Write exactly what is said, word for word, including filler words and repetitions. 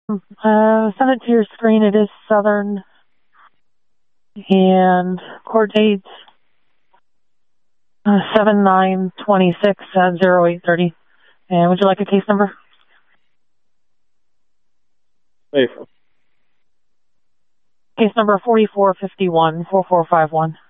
Uh, send it to your screen. It is Southern. And court dates uh, seven nine twenty-six at zero eight thirty. And would you like a case number? Safe. Case number forty-four fifty-one, four four five one.